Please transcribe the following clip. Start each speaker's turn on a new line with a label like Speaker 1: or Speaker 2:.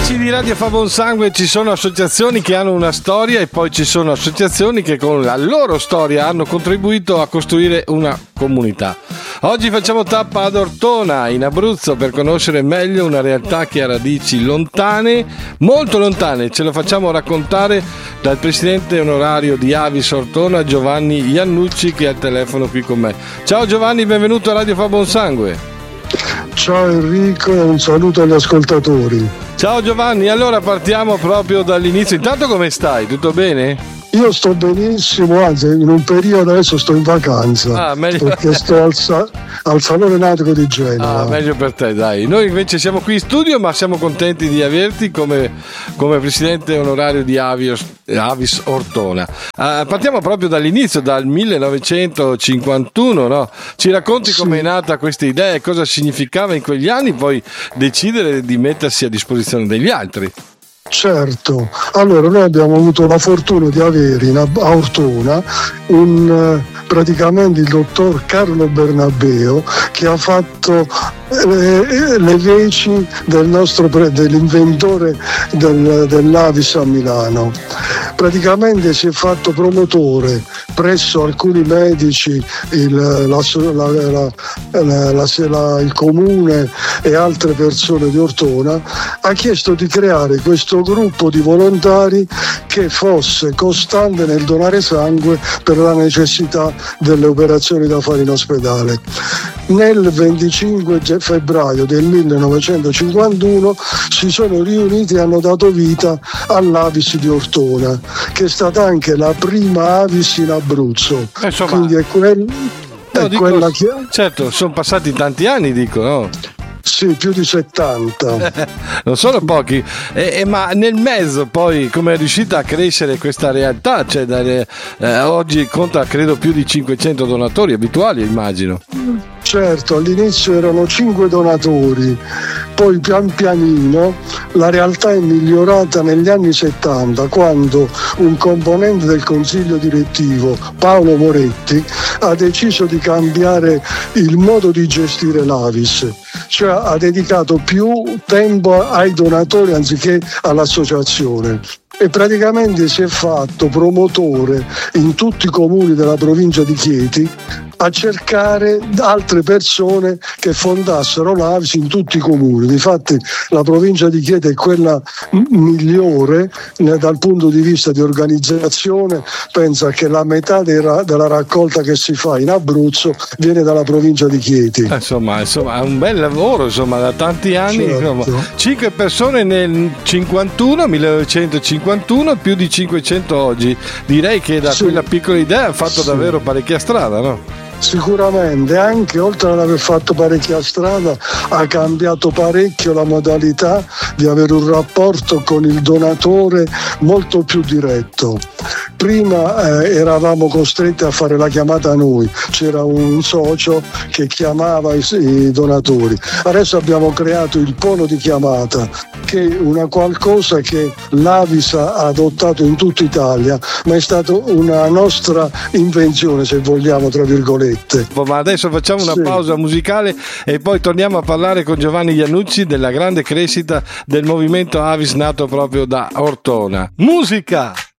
Speaker 1: Amici di Radio Fa Buon Sangue, ci sono associazioni che hanno una storia e poi ci sono associazioni che con la loro storia hanno contribuito a costruire una comunità. Oggi facciamo tappa ad Ortona, in Abruzzo, per conoscere meglio una realtà che ha radici lontane, molto lontane. Ce lo facciamo raccontare dal presidente onorario di Avis Ortona, Giovanni Iannucci, che è al telefono qui con me. Ciao Giovanni, benvenuto a Radio Fa Buon Sangue.
Speaker 2: Ciao Enrico, un saluto agli ascoltatori.
Speaker 1: Ciao Giovanni, allora partiamo proprio dall'inizio. Intanto come stai? Tutto bene?
Speaker 2: Io sto benissimo, anzi in un periodo adesso sto in vacanza, perché sto al Salone Nautico di Genova.
Speaker 1: Meglio per te, dai. Noi invece siamo qui in studio, ma siamo contenti di averti come presidente onorario di Avis Ortona. Partiamo proprio dall'inizio, dal 1951, no? Ci racconti come è nata questa idea e cosa significava in quegli anni, poi decidere di mettersi a disposizione degli altri.
Speaker 2: Certo, allora noi abbiamo avuto la fortuna di avere a Ortona praticamente il dottor Carlo Bernabeo, che ha fatto le veci dell'inventore dell'Avis a Milano. Praticamente si è fatto promotore presso alcuni medici, il comune e altre persone di Ortona. Ha chiesto di creare questo gruppo di volontari che fosse costante nel donare sangue per la necessità delle operazioni da fare in ospedale. Nel 25 febbraio del 1951 si sono riuniti e hanno dato vita all'Avis di Ortona, che è stata anche la prima Avis in Abruzzo. Quindi è quella che...
Speaker 1: Certo, sono passati tanti anni, dico, no?
Speaker 2: Sì, più di 70.
Speaker 1: Non sono pochi, ma nel mezzo poi come è riuscita a crescere questa realtà? Cioè, oggi conta credo più di 500 donatori abituali, immagino.
Speaker 2: Certo, all'inizio erano 5 donatori, poi pian pianino la realtà è migliorata negli anni 70, quando un componente del consiglio direttivo, Paolo Moretti, ha deciso di cambiare il modo di gestire l'Avis, cioè ha dedicato più tempo ai donatori anziché all'associazione. E praticamente si è fatto promotore in tutti i comuni della provincia di Chieti a cercare altre persone che fondassero l'Avis in tutti i comuni. Difatti la provincia di Chieti è quella migliore dal punto di vista di organizzazione. Pensa che la metà della raccolta che si fa in Abruzzo viene dalla provincia di Chieti.
Speaker 1: Insomma è un bel lavoro, da tanti anni.
Speaker 2: Certo.
Speaker 1: 5 persone nel 1951, più di 500 oggi. Direi che da quella piccola idea ha fatto davvero parecchia strada, no?
Speaker 2: Sicuramente, anche oltre ad aver fatto parecchia strada, ha cambiato parecchio la modalità di avere un rapporto con il donatore molto più diretto. Prima eravamo costretti a fare la chiamata noi, c'era un socio che chiamava i donatori. Adesso abbiamo creato il polo di chiamata, che è una qualcosa che l'Avis ha adottato in tutta Italia, ma è stata una nostra invenzione, se vogliamo, tra virgolette.
Speaker 1: Ma adesso facciamo una pausa musicale e poi torniamo a parlare con Giovanni Iannucci della grande crescita del movimento Avis nato proprio da Ortona. Musica!